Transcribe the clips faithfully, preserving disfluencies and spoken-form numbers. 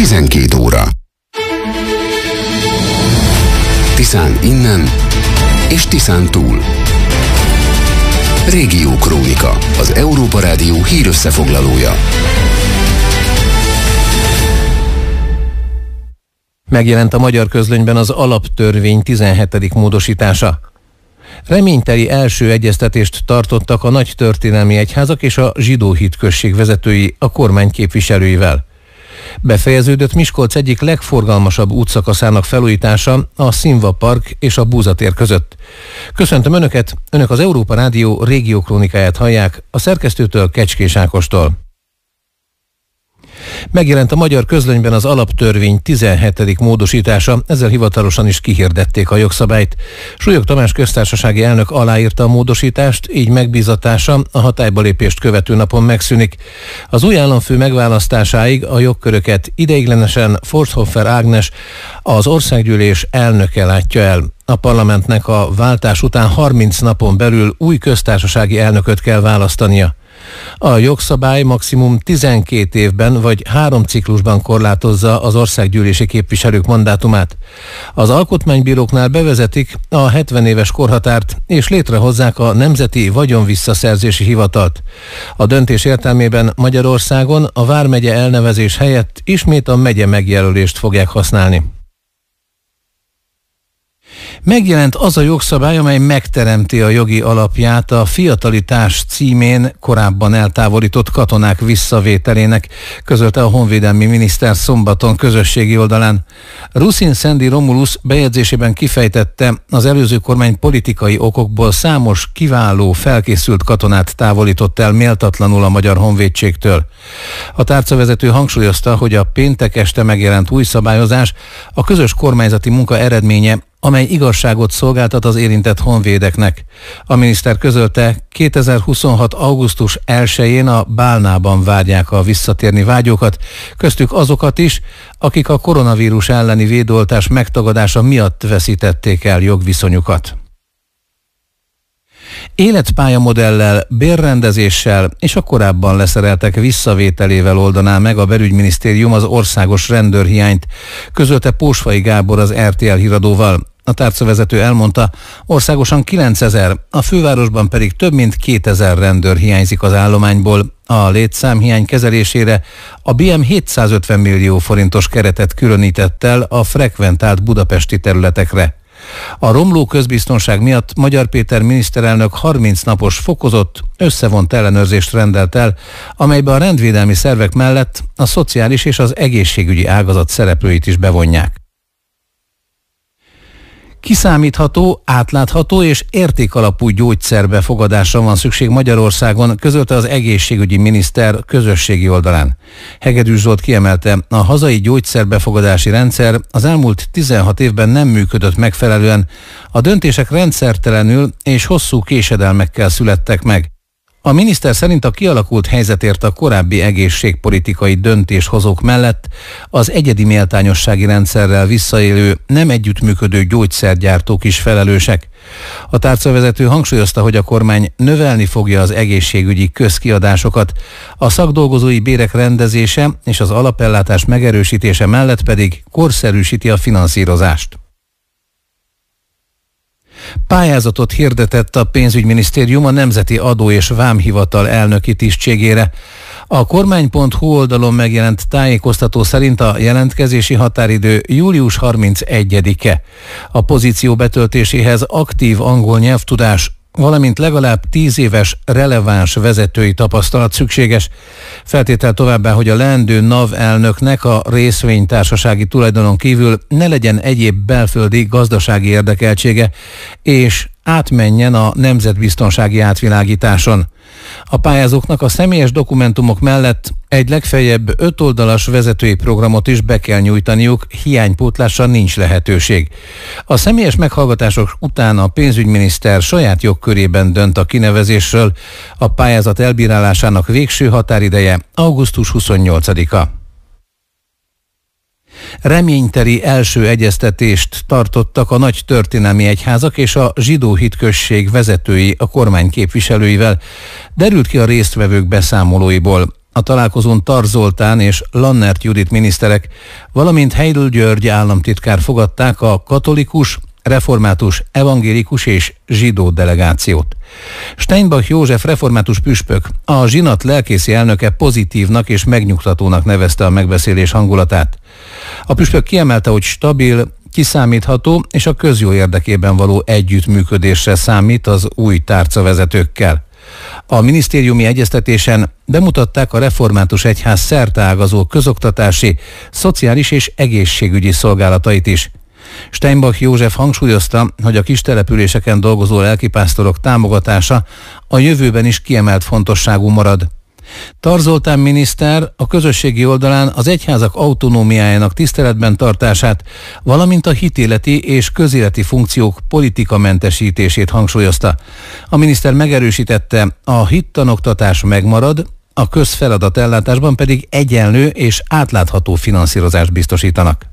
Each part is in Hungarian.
tizenkét óra. Tiszán innen és Tiszán túl. Régiókrónika, az Európa Rádió hírösszefoglalója. Megjelent a Magyar Közlönyben az alaptörvény tizenhetedik módosítása. Reményteli első egyeztetést tartottak a nagy történelmi egyházak és a zsidó hitközség vezetői a kormány képviselőivel. Befejeződött Miskolc egyik legforgalmasabb útszakaszának felújítása, a Színva Park és a Búza tér között. Köszöntöm Önöket, Önök az Európa Rádió régiókrónikáját hallják, a szerkesztőtől, Kecskés Ákostól. Megjelent a Magyar Közlönyben az alaptörvény tizenhetedik módosítása, ezzel hivatalosan is kihirdették a jogszabályt. Súlyog Tamás köztársasági elnök aláírta a módosítást, így megbízatása a hatályba lépést követő napon megszűnik. Az új államfő megválasztásáig a jogköröket ideiglenesen Forsthoffer Ágnes, az országgyűlés elnöke látja el. A parlamentnek a váltás után harminc napon belül új köztársasági elnököt kell választania. A jogszabály maximum tizenkét évben vagy három ciklusban korlátozza az országgyűlési képviselők mandátumát. Az alkotmánybíróknál bevezetik a hetven éves korhatárt, és létrehozzák a Nemzeti Vagyonvisszaszerzési Hivatalt. A döntés értelmében Magyarországon a vármegye elnevezés helyett ismét a megye megjelölést fogják használni. Megjelent az a jogszabály, amely megteremti a jogi alapját a fiatalitás címén korábban eltávolított katonák visszavételének, közölte a honvédelmi miniszter szombaton közösségi oldalán. Rusin Szendi Romulus bejegyzésében kifejtette, az előző kormány politikai okokból számos kiváló, felkészült katonát távolított el méltatlanul a Magyar Honvédségtől. A tárcavezető hangsúlyozta, hogy a péntek este megjelent új szabályozás a közös kormányzati munka eredménye, amely igazságot szolgáltat az érintett honvédeknek. A miniszter közölte, kétezer-huszonhat. augusztus elsején a Bálnában várják a visszatérni vágyókat, köztük azokat is, akik a koronavírus elleni védőoltás megtagadása miatt veszítették el jogviszonyukat. Életpályamodellel, bérrendezéssel és a korábban leszereltek visszavételével oldaná meg a belügyminisztérium az országos rendőrhiányt, közölte Pósfai Gábor az er té el híradóval. A tárcavezető elmondta, országosan kilencezer, a fővárosban pedig több mint kétezer rendőr hiányzik az állományból. A létszámhiány kezelésére a bé em hétszázötven millió forintos keretet különített el a frekventált budapesti területekre. A romló közbiztonság miatt Magyar Péter miniszterelnök harminc napos fokozott, összevont ellenőrzést rendelt el, amelybe a rendvédelmi szervek mellett a szociális és az egészségügyi ágazat szereplőit is bevonják. Kiszámítható, átlátható és értékalapú gyógyszerbefogadásra van szükség Magyarországon, közölte az egészségügyi miniszter közösségi oldalán. Hegedűs Zsolt kiemelte, a hazai gyógyszerbefogadási rendszer az elmúlt tizenhat évben nem működött megfelelően, a döntések rendszertelenül és hosszú késedelmekkel születtek meg. A miniszter szerint a kialakult helyzetért a korábbi egészségpolitikai döntéshozók mellett az egyedi méltányossági rendszerrel visszaélő, nem együttműködő gyógyszergyártók is felelősek. A tárcavezető hangsúlyozta, hogy a kormány növelni fogja az egészségügyi közkiadásokat, a szakdolgozói bérek rendezése és az alapellátás megerősítése mellett pedig korszerűsíti a finanszírozást. Pályázatot hirdetett a pénzügyminisztérium a Nemzeti Adó és Vámhivatal elnöki tisztségére. A kormány pont hu oldalon megjelent tájékoztató szerint a jelentkezési határidő július harmincegyedike. A pozíció betöltéséhez aktív angol nyelvtudás, valamint legalább tíz éves releváns vezetői tapasztalat szükséges. Feltétel továbbá, hogy a leendő NAV elnöknek a részvénytársasági tulajdonon kívül ne legyen egyéb belföldi gazdasági érdekeltsége, és átmenjen a nemzetbiztonsági átvilágításon. A pályázóknak a személyes dokumentumok mellett egy legfeljebb öt oldalas vezetői programot is be kell nyújtaniuk, hiánypótlásra nincs lehetőség. A személyes meghallgatások után a pénzügyminiszter saját jogkörében dönt a kinevezésről, a pályázat elbírálásának végső határideje augusztus huszonnyolcadika. Reményteli első egyeztetést tartottak a nagy történelmi egyházak és a zsidó hitközség vezetői a kormány képviselőivel, derült ki a résztvevők beszámolóiból. A találkozón Tar Zoltán és Lannert Judit miniszterek, valamint Heydl György államtitkár fogadták a katolikus, református, evangélikus és zsidó delegációt. Steinbach József református püspök, a zsinat lelkészi elnöke pozitívnak és megnyugtatónak nevezte a megbeszélés hangulatát. A püspök kiemelte, hogy stabil, kiszámítható és a közjó érdekében való együttműködésre számít az új tárcavezetőkkel. A minisztériumi egyeztetésen bemutatták a református egyház szerteágazó közoktatási, szociális és egészségügyi szolgálatait is. Steinbach József hangsúlyozta, hogy a kis településeken dolgozó lelkipásztorok támogatása a jövőben is kiemelt fontosságú marad. Tar Zoltán miniszter a közösségi oldalán az egyházak autonómiájának tiszteletben tartását, valamint a hitéleti és közéleti funkciók politikamentesítését hangsúlyozta. A miniszter megerősítette, a hittanoktatás megmarad, a közfeladatellátásban pedig egyenlő és átlátható finanszírozást biztosítanak.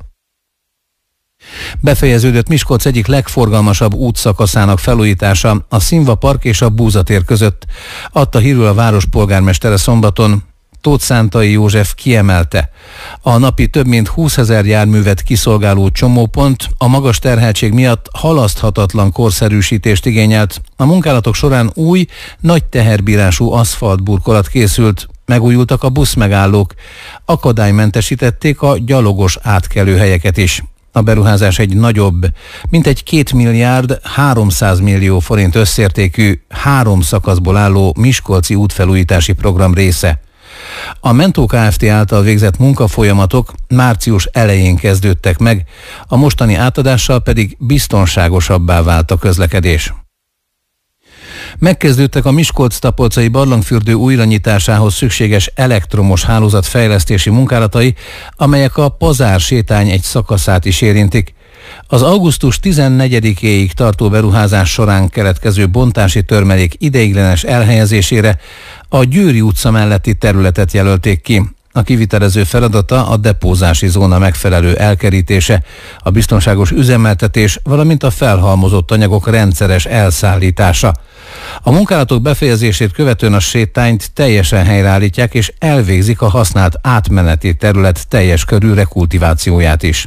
Befejeződött Miskolc egyik legforgalmasabb útszakaszának felújítása a Színva Park és a Búzatér között, adta hírül a város polgármestere szombaton. Tóth Szántai József kiemelte, a napi több mint húszezer járművet kiszolgáló csomópont a magas terheltség miatt halaszthatatlan korszerűsítést igényelt. A munkálatok során új, nagy teherbírású aszfaltburkolat készült, megújultak a buszmegállók, akadálymentesítették a gyalogos átkelőhelyeket is. A beruházás egy nagyobb, mintegy két milliárd háromszáz millió forint összértékű, három szakaszból álló miskolci útfelújítási program része. A Mentó Kft. Által végzett munkafolyamatok március elején kezdődtek meg, a mostani átadással pedig biztonságosabbá vált a közlekedés. Megkezdődtek a Miskolc-Tapolcai barlangfürdő újranyitásához szükséges elektromos hálózat fejlesztési munkálatai, amelyek a Pazár sétány egy szakaszát is érintik. Az augusztus tizennegyedikéig tartó beruházás során keletkező bontási törmelék ideiglenes elhelyezésére a Győri utca melletti területet jelölték ki. A kivitelező feladata a depózási zóna megfelelő elkerítése, a biztonságos üzemeltetés, valamint a felhalmozott anyagok rendszeres elszállítása. A munkálatok befejezését követően a sétányt teljesen helyreállítják és elvégzik a használt átmeneti terület teljes körű rekultivációját is.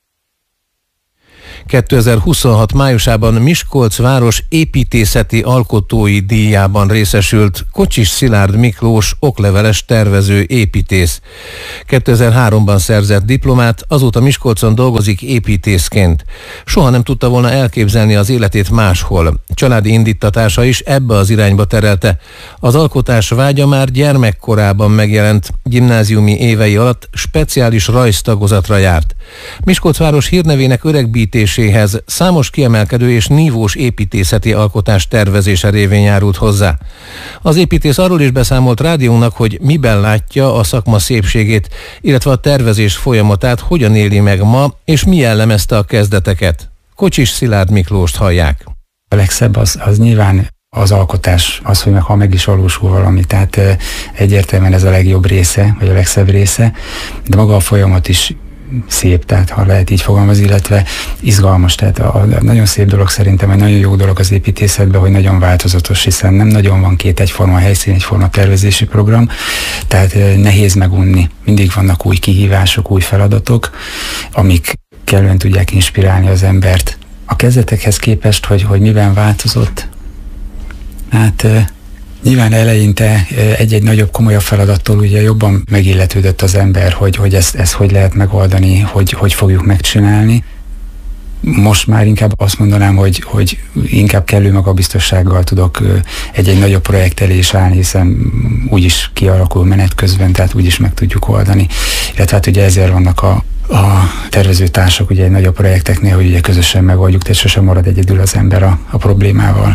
kétezer-huszonhat májusában Miskolc város építészeti alkotói díjában részesült Kocsis Szilárd Miklós okleveles tervező építész. kétezer-háromban szerzett diplomát, azóta Miskolcon dolgozik építészként. Soha nem tudta volna elképzelni az életét máshol. Családi indítatása is ebbe az irányba terelte. Az alkotás vágya már gyermekkorában megjelent, gimnáziumi évei alatt speciális rajztagozatra járt. Miskolc város hírnevének öregbítéséhez számos kiemelkedő és nívós építészeti alkotás tervezése révén járult hozzá. Az építész arról is beszámolt rádiónak, hogy miben látja a szakma szépségét, illetve a tervezés folyamatát hogyan éli meg ma, és mi jellemezte a kezdeteket. Kocsis Szilárd Miklóst hallják. A legszebb az, az nyilván az alkotás, az, hogy meg, ha meg is valósul valami, tehát egyértelműen ez a legjobb része, vagy a legszebb része, de maga a folyamat is szép, tehát ha lehet így fogalmazni, illetve izgalmas. Tehát a, a nagyon szép dolog szerintem, egy nagyon jó dolog az építészetben, hogy nagyon változatos, hiszen nem nagyon van két egyforma helyszín, egyforma tervezési program, tehát nehéz megunni. Mindig vannak új kihívások, új feladatok, amik kellően tudják inspirálni az embert. A kezdetekhez képest, hogy, hogy miben változott, hát nyilván eleinte egy-egy nagyobb, komolyabb feladattól ugye jobban megilletődött az ember, hogy, hogy ezt, ezt hogy lehet megoldani, hogy, hogy fogjuk megcsinálni. Most már inkább azt mondanám, hogy, hogy inkább kellő magabiztossággal tudok egy-egy nagyobb projekt elé is állni, hiszen úgyis kialakul menet közben, tehát úgyis meg tudjuk oldani. Illetve hát ugye ezért vannak a, a tervezőtársak ugye egy nagyobb projekteknél, hogy ugye közösen megoldjuk, tehát sosem marad egyedül az ember a, a problémával.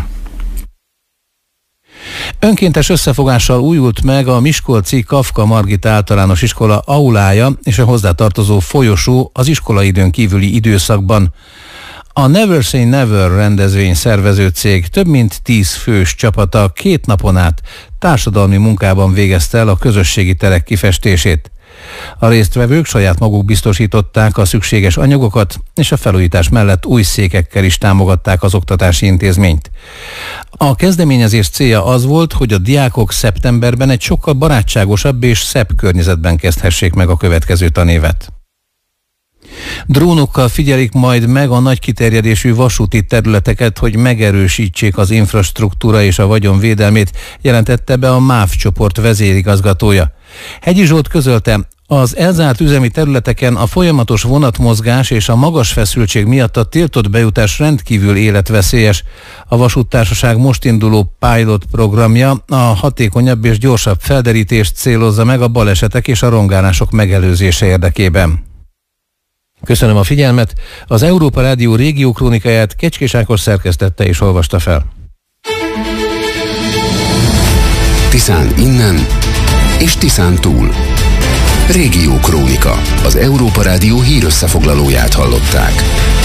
Önkéntes összefogással újult meg a miskolci Kafka Margit általános iskola aulája és a hozzátartozó folyosó az iskolaidőn kívüli időszakban. A Never Say Never rendezvény szervező cég több mint tíz fős csapata két napon át társadalmi munkában végezte el a közösségi terek kifestését. A résztvevők saját maguk biztosították a szükséges anyagokat, és a felújítás mellett új székekkel is támogatták az oktatási intézményt. A kezdeményezés célja az volt, hogy a diákok szeptemberben egy sokkal barátságosabb és szebb környezetben kezdhessék meg a következő tanévet. Drónokkal figyelik majd meg a nagy kiterjedésű vasúti területeket, hogy megerősítsék az infrastruktúra és a vagyon védelmét, jelentette be a MÁV csoport vezérigazgatója. Hegyi Zsolt közölte, az elzárt üzemi területeken a folyamatos vonatmozgás és a magas feszültség miatt a tiltott bejutás rendkívül életveszélyes. A vasúttársaság most induló pilot programja a hatékonyabb és gyorsabb felderítést célozza meg a balesetek és a rongálások megelőzése érdekében. Köszönöm a figyelmet, az Európa Rádió régió krónikáját Kecskés Ákos szerkesztette és olvasta fel. Tiszán innen és Tiszán túl. Régió krónika, az Európa Rádió hírösszefoglalóját hallották.